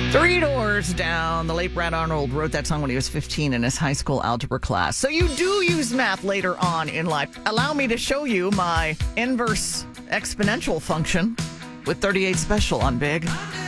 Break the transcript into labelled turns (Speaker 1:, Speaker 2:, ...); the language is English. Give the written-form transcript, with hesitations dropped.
Speaker 1: Three Doors Down. The late Brad Arnold wrote that song when he was 15 in his high school algebra class. So you do use math later on in life. Allow me to show you my inverse exponential function with 38 Special on Big.